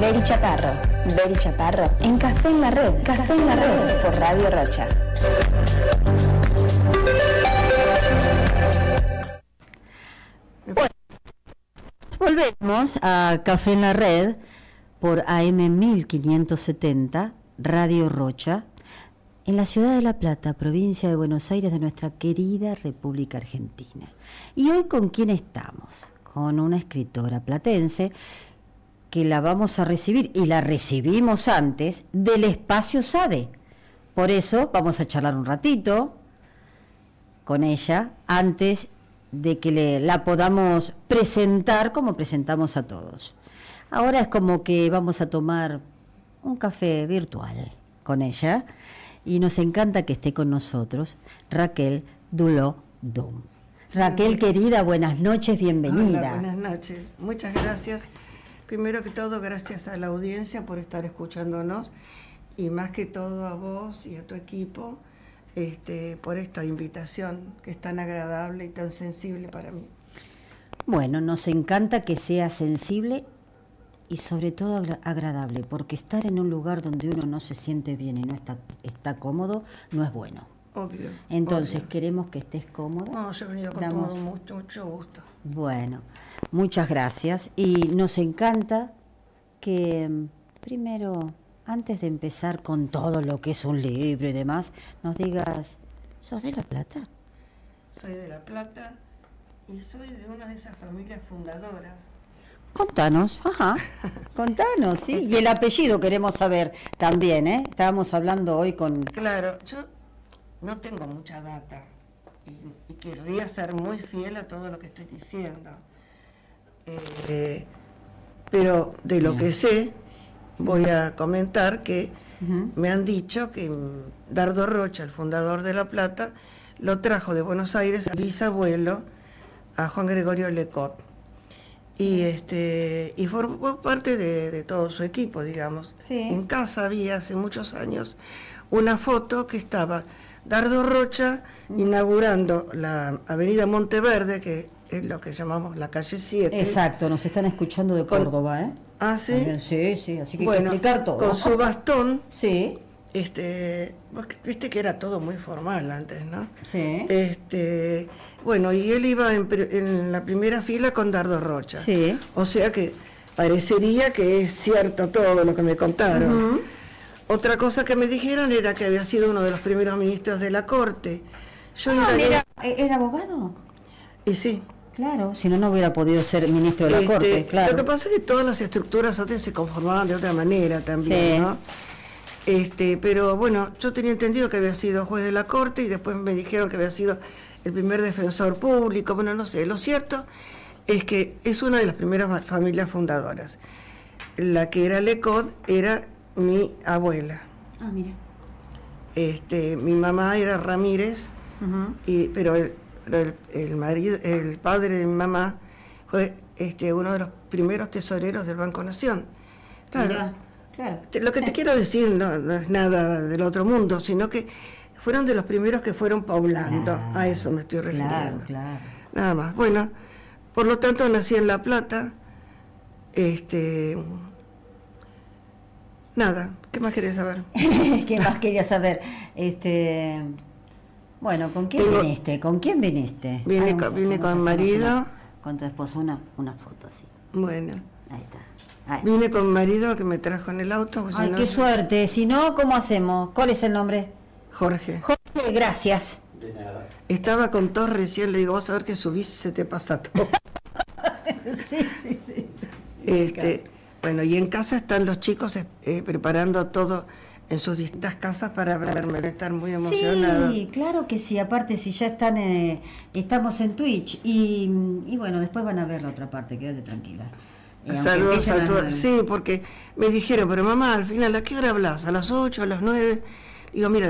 Beri Chaparro, en Café en la Red, por Radio Rocha. Bueno, volvemos a Café en la Red por AM 1570, Radio Rocha, en la ciudad de La Plata, provincia de Buenos Aires, de nuestra querida República Argentina. Y hoy, ¿con quién estamos? Con una escritora platense que la vamos a recibir, y la recibimos antes, del Espacio Sade. Por eso vamos a charlar un ratito con ella, antes de que la podamos presentar como presentamos a todos. Ahora es como que vamos a tomar un café virtual con ella, y nos encanta que esté con nosotros Raquel Duló-Dum. Raquel, querida, buenas noches, bienvenida. Hola, buenas noches, muchas gracias. Primero que todo, gracias a la audiencia por estar escuchándonos, y más que todo a vos y a tu equipo por esta invitación que es tan agradable y tan sensible para mí. Bueno, nos encanta que sea sensible y sobre todo agradable, porque estar en un lugar donde uno no se siente bien y no está cómodo no es bueno. Obvio. Entonces, obvio. Queremos que estés cómodo. No, yo he venido con todo mucho gusto. Bueno, muchas gracias, y nos encanta que primero, antes de empezar con todo lo que es un libro y demás, nos digas, ¿sos de La Plata? Soy de La Plata y soy de una de esas familias fundadoras. Contanos, contanos, sí. Y el apellido queremos saber también, ¿eh? Estábamos hablando hoy con... Claro, yo no tengo mucha data y querría ser muy fiel a todo lo que estoy diciendo. Pero de lo que sé, voy a comentar que me han dicho que Dardo Rocha, el fundador de La Plata, lo trajo de Buenos Aires a bisabuelo, a Juan Gregorio Lecot. Y formó parte de todo su equipo, digamos. Sí. En casa había hace muchos años una foto que estaba Dardo Rocha inaugurando la avenida Monteverde, que es lo que llamamos la calle 7. Exacto, nos están escuchando de Córdoba, ¿eh? Ah, ¿sí? También, sí, así que bueno, hay que explicar todo. Con su bastón, sí. Vos viste que era todo muy formal antes, ¿no? Sí. Bueno, y él iba en la primera fila con Dardo Rocha. Sí. O sea que parecería que es cierto todo lo que me contaron. Otra cosa que me dijeron era que había sido uno de los primeros ministros de la Corte. Mira, ¿era abogado? Y sí. Claro, si no, no hubiera podido ser ministro de la Corte, claro. Lo que pasa es que todas las estructuras antes se conformaban de otra manera también, sí. ¿no? Pero bueno, yo tenía entendido que había sido juez de la Corte y después me dijeron que había sido el primer defensor público, bueno, no sé. Lo cierto es que es una de las primeras familias fundadoras. La que era Lecot era mi abuela. Ah, mira. Mi mamá era Ramírez, pero el padre de mi mamá fue uno de los primeros tesoreros del Banco Nación. Claro. Mira, claro. Lo que te quiero decir no es nada del otro mundo, sino que fueron de los primeros que fueron poblando. Claro, a eso me estoy refiriendo. Claro. Nada más. Bueno, por lo tanto nací en La Plata. Nada, ¿qué más querés saber? ¿Qué más quería saber? Bueno, ¿con quién viniste? ¿Con quién viniste? Vine con mi marido. Con tu esposo, una foto así. Bueno. Ahí está. Ahí. Vine con mi marido que me trajo en el auto. Ay, qué suerte. Si no, ¿cómo hacemos? ¿Cuál es el nombre? Jorge. Jorge, gracias. De nada. Estaba con tos recién, le digo, vas a ver que subís y se te pasa todo. sí. Bueno, y en casa están los chicos preparando todo en sus distintas casas para verme, voy a estar muy emocionado. Sí, claro que sí, aparte si ya estamos en Twitch y bueno, después van a ver la otra parte, quédate tranquila. Saludos a todos. Sí, porque me dijeron, pero mamá, al final, ¿a qué hora hablas? ¿A las 8, a las 9? Digo, mira,